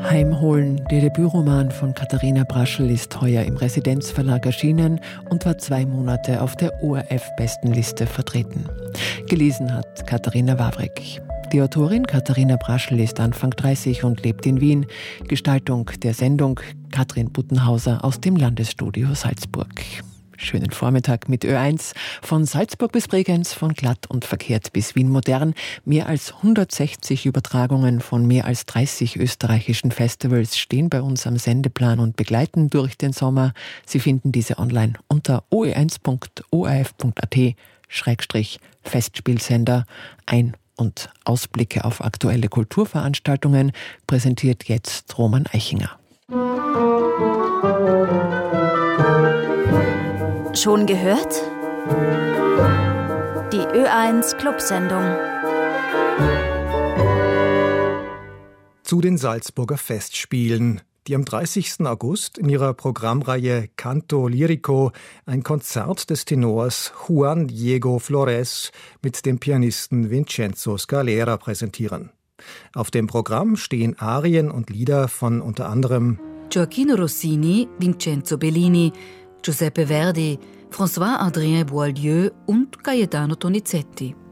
Heimholen, der Debütroman von Katharina Braschl, ist heuer im Residenzverlag erschienen und war 2 Monate auf der ORF-Bestenliste vertreten. Gelesen hat Katharina Wawrik. Die Autorin Katharina Braschl ist Anfang 30 und lebt in Wien. Gestaltung der Sendung Katrin Buttenhauser aus dem Landesstudio Salzburg. Schönen Vormittag mit Ö1. Von Salzburg bis Bregenz, von glatt und verkehrt bis Wien modern. Mehr als 160 Übertragungen von mehr als 30 österreichischen Festivals stehen bei uns am Sendeplan und begleiten durch den Sommer. Sie finden diese online unter oe1.orf.at/Festspielsender. Ein- und Ausblicke auf aktuelle Kulturveranstaltungen präsentiert jetzt Roman Eichinger. Schon gehört? Die Ö1 Clubsendung. Zu den Salzburger Festspielen, die am 30. August in ihrer Programmreihe Canto Lirico ein Konzert des Tenors Juan Diego Flores mit dem Pianisten Vincenzo Scalera präsentieren. Auf dem Programm stehen Arien und Lieder von unter anderem Gioacchino Rossini, Vincenzo Bellini, Giuseppe Verdi, François-Adrien Boieldieu und Gaetano Donizetti.